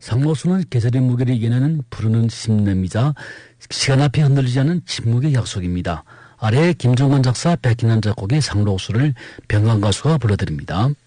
상록수는 계절의 무게를 이겨내는 부르는 심령이자 시간 앞에 흔들리지 않는 침묵의 약속입니다. 아래 김정건 작사, 백인환 작곡의 상록수를 병강 가수가 불러드립니다.